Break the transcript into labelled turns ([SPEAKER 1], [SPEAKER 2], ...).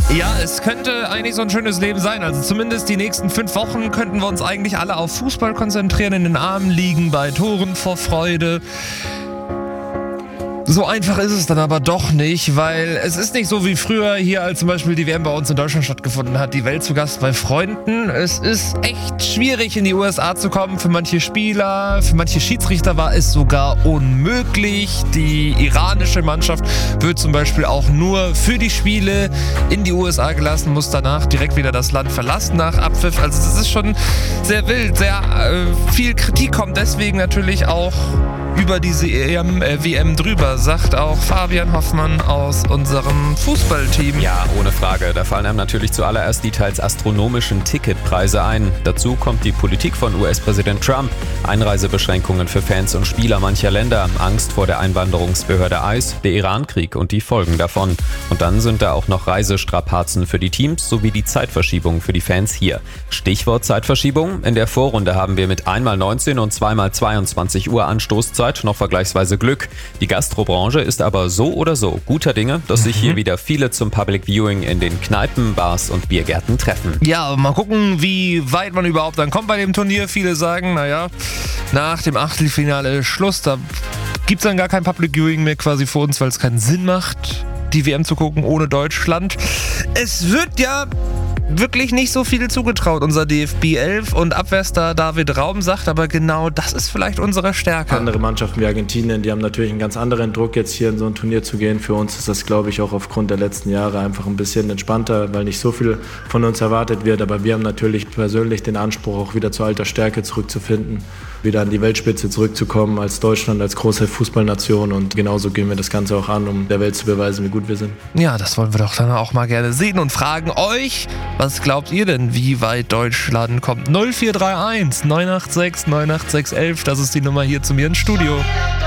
[SPEAKER 1] Ja, es könnte eigentlich so ein schönes Leben sein. Also zumindest die nächsten 5 Wochen könnten wir uns eigentlich alle auf Fußball konzentrieren, in den Armen liegen, bei Toren vor Freude. So einfach ist es dann aber doch nicht, weil es ist nicht so wie früher hier, als zum Beispiel die WM bei uns in Deutschland stattgefunden hat, die Welt zu Gast bei Freunden. Es ist echt schwierig, in die USA zu kommen. Für manche Spieler, für manche Schiedsrichter war es sogar unmöglich. Die iranische Mannschaft wird zum Beispiel auch nur für die Spiele in die USA gelassen, muss danach direkt wieder das Land verlassen nach Abpfiff. Also das ist schon sehr wild, sehr viel Kritik kommt deswegen natürlich auch über diese WM drüber, sagt auch Fabian Hoffmann aus unserem Fußballteam.
[SPEAKER 2] Ja, ohne Frage. Da fallen einem natürlich zuallererst die teils astronomischen Ticketpreise ein. Dazu kommt die Politik von US-Präsident Trump. Einreisebeschränkungen für Fans und Spieler mancher Länder, Angst vor der Einwanderungsbehörde ICE, der Iran-Krieg und die Folgen davon. Und dann sind da auch noch Reisestrapazen für die Teams sowie die Zeitverschiebung für die Fans hier. Stichwort Zeitverschiebung. In der Vorrunde haben wir mit einmal 19 und zweimal 22 Uhr Anstoßzeit noch vergleichsweise Glück. Die Gastrobranche ist aber so oder so guter Dinge, dass sich hier wieder viele zum Public Viewing in den Kneipen, Bars und Biergärten treffen.
[SPEAKER 1] Ja, mal gucken, wie weit man überhaupt dann kommt bei dem Turnier. Viele sagen, naja, nach dem Achtelfinale Schluss, da gibt es dann gar kein Public Viewing mehr quasi für uns, weil es keinen Sinn macht, die WM zu gucken ohne Deutschland. Es wird ja wirklich nicht so viel zugetraut, unser DFB 11 und Abwehrstar David Raum sagt aber genau, das ist vielleicht unsere Stärke.
[SPEAKER 3] Andere Mannschaften wie Argentinien, die haben natürlich einen ganz anderen Druck, jetzt hier in so ein Turnier zu gehen. Für uns ist das, glaube ich, auch aufgrund der letzten Jahre einfach ein bisschen entspannter, weil nicht so viel von uns erwartet wird. Aber wir haben natürlich persönlich den Anspruch, auch wieder zu alter Stärke zurückzufinden, wieder an die Weltspitze zurückzukommen als Deutschland, als große Fußballnation. Und genauso gehen wir das Ganze auch an, um der Welt zu beweisen, wie gut wir sind.
[SPEAKER 1] Ja, das wollen wir doch dann auch mal gerne sehen und fragen euch, was glaubt ihr denn, wie weit Deutschland kommt? 0431 986 986 11, das ist die Nummer hier zu mir ins Studio.